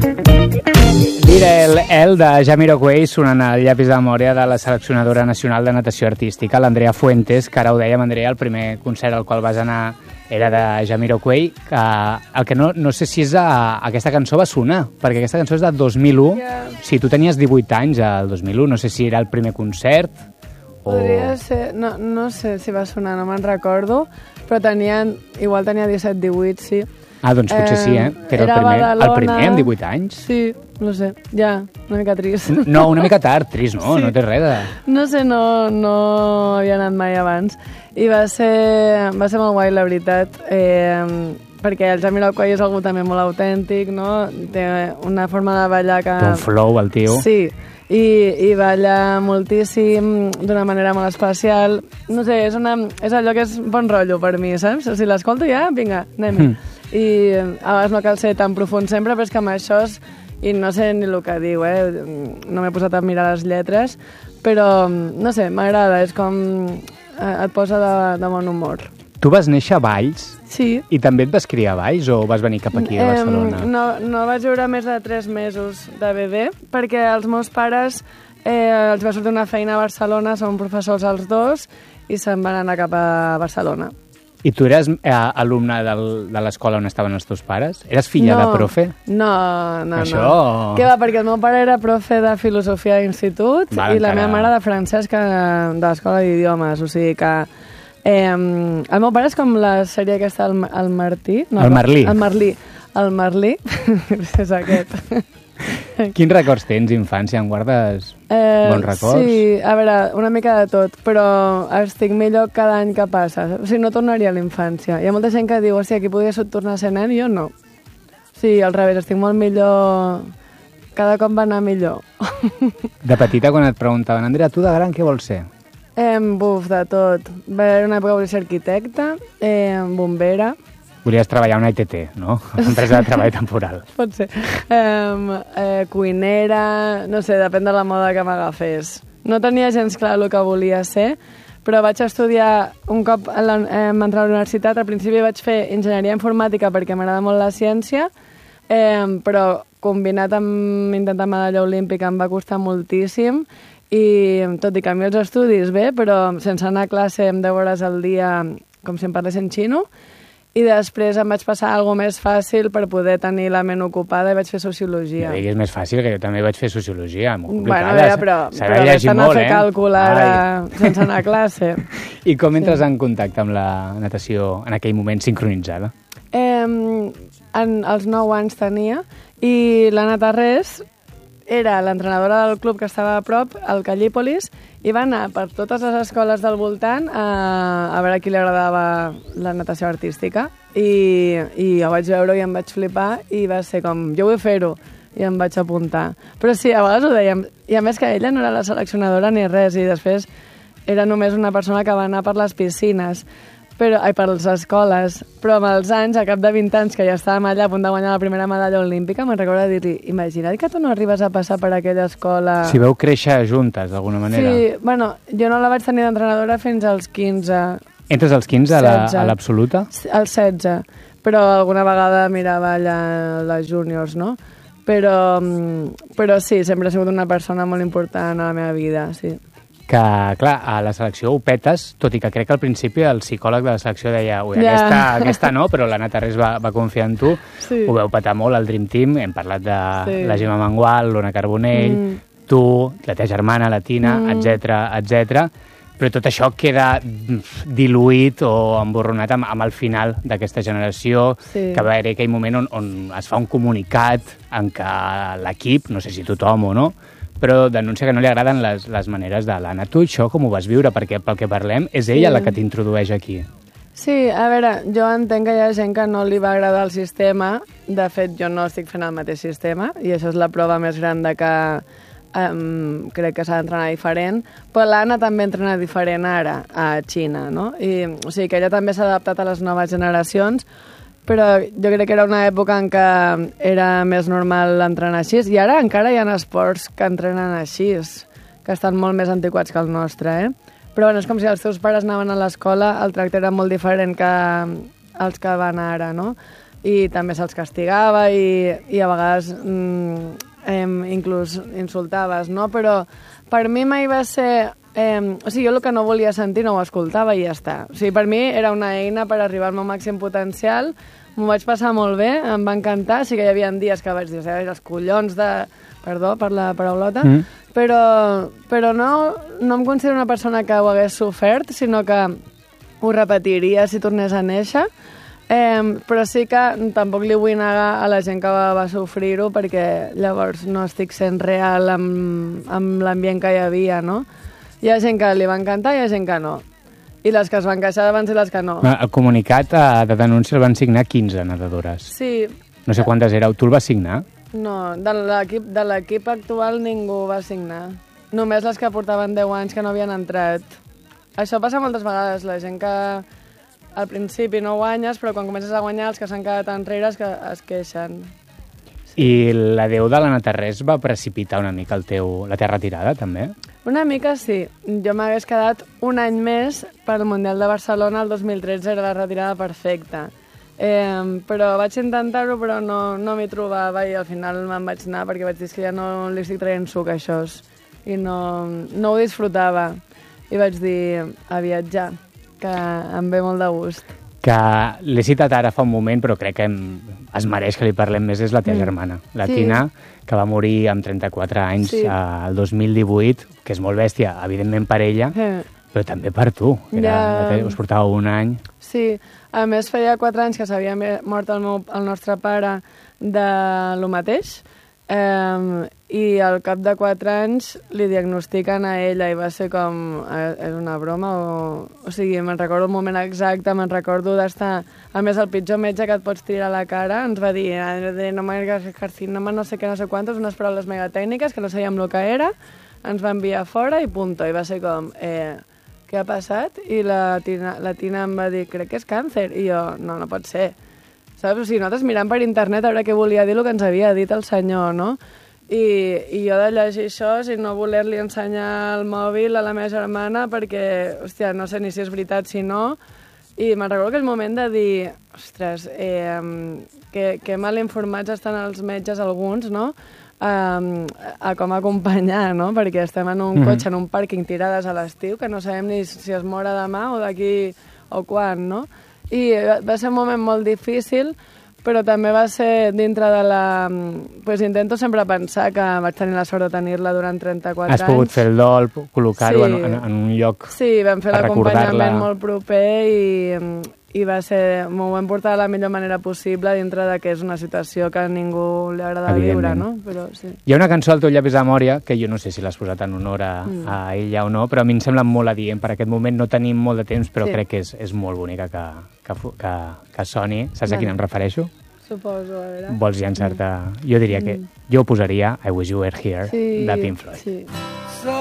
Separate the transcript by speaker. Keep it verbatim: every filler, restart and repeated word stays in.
Speaker 1: L'Irel El de Jamiroquai sonant al llapis de memòria de la seleccionadora nacional de natació artística, l'Andrea Fuentes, que ara ho dèiem, Andrea, el primer concert al qual vas anar era de Jamiroquai, que el que no, no sé si és a, aquesta cançó va sonar, perquè aquesta cançó és de dos mil u. Yeah. Si tu tenies divuit anys al dos mil u, no sé si era el primer concert o...
Speaker 2: Podria ser, no, no sé si va sonar, no me'n recordo, però tenien, igual tenia disset divuit, sí.
Speaker 1: Ah, doncs potser sí, eh? Que era, era el, primer, el primer amb divuit anys.
Speaker 2: Sí, no sé, ja, una mica trist.
Speaker 1: No, una mica tard, trist, no? Sí. No té res de...
Speaker 2: No sé, no, no havia anat mai abans. I va ser, va ser molt guai, la veritat, eh, perquè el Jamiroquai és algú també molt autèntic, no? Té una forma de ballar que...
Speaker 1: Té un flow, el tio.
Speaker 2: Sí, i, i balla moltíssim, d'una manera molt especial. No sé, és, una, és allò que és bon rotllo per mi, saps? Si l'escolto ja, vinga, anem-hi. Mm. I a vegades no cal ser tan profund sempre, però és que amb això és, i no sé ni el que diu, eh? No m'he posat a mirar les lletres, però no sé, m'agrada, és com et posa de, de bon humor.
Speaker 1: Tu vas néixer a Valls?
Speaker 2: Sí.
Speaker 1: I també et vas criar a Valls o vas venir cap aquí a Barcelona?
Speaker 2: Eh, no, no vaig viure més de tres mesos de bebè, perquè els meus pares eh, els va sortir una feina a Barcelona, són professors els dos, i se'n van anar cap a Barcelona.
Speaker 1: I tu eres eh, alumne del, de l'escola on estaven els teus pares? Eres filla
Speaker 2: no,
Speaker 1: de profe?
Speaker 2: No, no,
Speaker 1: Això...
Speaker 2: no. Què va, perquè el meu pare era profe de filosofia d'institut i la
Speaker 1: encara...
Speaker 2: meva mare de francès que, de l'escola d'idiomes, o sigui que... Eh, el meu pare és com la sèrie aquesta, el, el Martí. No,
Speaker 1: el Merlí.
Speaker 2: El Merlí. El Merlí, és aquest.
Speaker 1: Quins records tens d'infància? En guardes
Speaker 2: eh,
Speaker 1: bons records?
Speaker 2: Sí, a veure, una mica de tot, però estic millor cada any que passa. O sigui, no tornaria a la infància. Hi ha molta gent que diu, hòstia, aquí podria tornar a ser nen, i jo no. Sí, al revés, estic molt millor... Cada cop va anar millor.
Speaker 1: De petita, quan et preguntaven, Andrea, tu de gran què vols ser?
Speaker 2: Eh, buf, de tot. Va haver una època que volia ser arquitecta, eh, bombera...
Speaker 1: Volies treballar a una I T T, no? Empresa de treball temporal.
Speaker 2: Pot ser. Eh, eh, cuinera... No sé, depèn de la moda que m'agafés. No tenia gens clar el que volia ser, però vaig estudiar un cop a la, eh, entrar a la universitat. Al principi vaig fer enginyeria informàtica perquè m'agrada molt la ciència, eh, però combinat amb intentar medalla olímpica em va costar moltíssim, i tot i que a mi els estudis bé, però sense anar a classe amb deu hores al dia, com si em parlés en xino, i després em vaig passar a alguna més fàcil per poder tenir la ment ocupada i vaig fer sociologia.
Speaker 1: No diguis més fàcil, que jo també vaig fer sociologia, molt complicada.
Speaker 2: Bueno, ja, però, però vaig anar a fer càlcul ara sense anar a classe.
Speaker 1: I com entres sí. en contacte amb la natació en aquell moment sincronitzada?
Speaker 2: Eh, en, els nou anys tenia, i l'Anna Tarrés era l'entrenadora del club que estava a prop, al Callípolis, i va anar per totes les escoles del voltant a, a veure a qui li agradava la natació artística. I, i jo vaig veure i em vaig flipar i va ser com, jo vull fer-ho, i em vaig apuntar. Però sí, a vegades ho dèiem, i a més que ella no era la seleccionadora ni res, i després era només una persona que va anar per les piscines, però, ai, per les escoles, però amb els anys, a cap de vint anys, que ja estàvem allà a punt de guanyar la primera medalla olímpica, me'n recordo de dir-li, imagina't que tu no arribes a passar per aquella escola...
Speaker 1: Si veu créixer juntes, d'alguna manera.
Speaker 2: Sí, bueno, jo no la vaig tenir d'entrenadora fins als quinze.
Speaker 1: Entres als quinze a l'absoluta?
Speaker 2: La, als setze, però alguna vegada mirava allà les júniors, no? Però, però sí, sempre ha sigut una persona molt important a la meva vida, sí.
Speaker 1: Que, clar, a la selecció ho petes, tot i que crec que al principi el psicòleg de la selecció deia ui, yeah. aquesta, aquesta no, però l'Anna Tarrés va, va confiar en tu, sí. Ho veu petar molt, el Dream Team, hem parlat de sí. la Gemma Mengual, l'Ona Carbonell, mm. tu, la teva germana, la Tina, mm. etcètera, etcètera, però tot això queda diluït o emborronat amb, amb el final d'aquesta generació, sí. Que va haver aquell moment on, on es fa un comunicat en què l'equip, no sé si tothom o no, però denuncia que no li agraden les, les maneres de l'Anna. Tu això com ho vas viure? Perquè pel que parlem és ella sí. la que t'introdueix aquí.
Speaker 2: Sí, a veure, jo entenc que hi ha gent que no li va agradar el sistema. De fet, jo no estic fent el mateix sistema i això és la prova més gran de que um, crec que s'ha d'entrenar diferent. Però l'Anna també entrena diferent ara a Xina, no? I, o sigui que ella també s'ha adaptat a les noves generacions, però jo crec que era una època en què era més normal entrenar així, i ara encara hi ha esports que entrenen així, que estan molt més antiquats que el nostre, eh? Però bueno, és com si els teus pares anaven a l'escola, el tracte era molt diferent que els que van ara, no? i també se'ls castigava i, i a vegades mm, eh, inclús insultaves, no? Però per mi mai va ser... Eh, o sigui, jo el que no volia sentir no ho escoltava i ja està. O sigui, per mi era una eina per arribar al meu màxim potencial, m'ho vaig passar molt bé, em va encantar, sí que hi havia dies que vaig dir, els collons de... Perdó per la paraulota, mm. però, però no, no em considero una persona que ho hagués sofert, sinó que ho repetiria si tornés a néixer, eh, però sí que tampoc li vull negar a la gent que va, va sofrir-ho, perquè llavors no estic sent real amb, amb l'ambient que hi havia, no? Hi ha gent que li va encantar i hi ha gent que no. I les que es van queixar van ser les que no.
Speaker 1: El comunicat de denúncia el van signar quinze nedadores.
Speaker 2: Sí.
Speaker 1: No sé quantes éreu. Tu el vas signar?
Speaker 2: No, de l'equip de l'equip actual ningú va signar. Només les que portaven deu anys que no havien entrat. Això passa moltes vegades, la gent que al principi no guanyes, però quan comences a guanyar els que s'han quedat enrere es, que es queixen.
Speaker 1: Sí. I la deu de l'Anna Tarrés va precipitar una mica el teu, la teva retirada, també?
Speaker 2: Una mica sí. Jo m'hagués quedat un any més pel Mundial de Barcelona, el dos mil tretze era la retirada perfecta. Eh, però vaig intentar-ho, però no, no m'hi trobava i al final me'n vaig anar perquè vaig dir que ja no li estic traient suc a això i no, no ho disfrutava i vaig dir a viatjar, que em ve molt de gust.
Speaker 1: Que l'he citat ara fa un moment, però crec que em, es mereix que li parlem més, és la teva mm. germana, la sí. Tina, que va morir amb trenta-quatre anys sí. el dos mil divuit, que és molt bèstia, evidentment per ella, eh. però també per tu, que era, ja... us portava un any.
Speaker 2: Sí, a més feia quatre anys que s'havia mort el, meu, el nostre pare de lo mateix, eh, i al cap de quatre anys li diagnostiquen a ella i va ser com, eh, és una broma o... O sigui, me'n recordo el moment exacte, me'n recordo d'estar... A més, el pitjor metge que et pots tirar a la cara ens va dir no m'hagués carcinoma, no sé què, no sé quantos, unes paraules megatècniques que no sabíem el que era, ens va enviar fora i punto, i va ser com... Eh, què ha passat? I la Tina, la Tina em va dir, crec que és càncer. I jo, no, no pot ser. Saps? O sigui, nosaltres mirant per internet a veure què volia dir el que ens havia dit el senyor, no? I, i jo de llegir això, si no voler-li ensenyar el mòbil a la meva germana, perquè, hòstia, no sé ni si és veritat, si no... I me'n recordo aquell moment de dir, ostres, eh, que, que mal informats estan els metges alguns, no?, A, a com acompanyar, no? Perquè estem en un mm. cotxe, en un pàrquing, tirades a l'estiu, que no sabem ni si es mora demà o d'aquí o quan, no? I va ser un moment molt difícil, però també va ser dintre de la... Pues intento sempre pensar que vaig tenir la sort de tenir-la durant trenta-quatre anys.
Speaker 1: Has pogut fer el dol, col·locar-ho sí. en, en un lloc per recordar-la.
Speaker 2: Sí, vam fer l'acompanyament molt proper i... i va ser, m'ho vam portar de la millor manera possible dintre de que és una situació que a ningú li agrada viure, no? Però, sí.
Speaker 1: Hi ha una cançó al teu llavis de memòria, que jo no sé si l'has posat en honor a, mm. a ella o no, però a mi em sembla molt adient. Per aquest moment no tenim molt de temps, però sí. crec que és, és molt bonica que, que, que, que soni. Saps a quina em refereixo?
Speaker 2: Suposo, a veure.
Speaker 1: Vols llançar-te? Mm. Jo diria que jo posaria I Wish You Were Here,
Speaker 2: sí,
Speaker 1: de Pink Floyd.
Speaker 2: Sí.